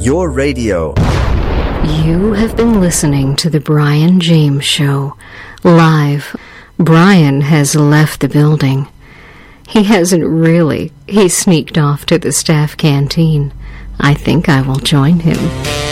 your radio. You have been listening to The Brian James Show, live. Brian has left the building. He hasn't really. He sneaked off to the staff canteen. I think I will join him.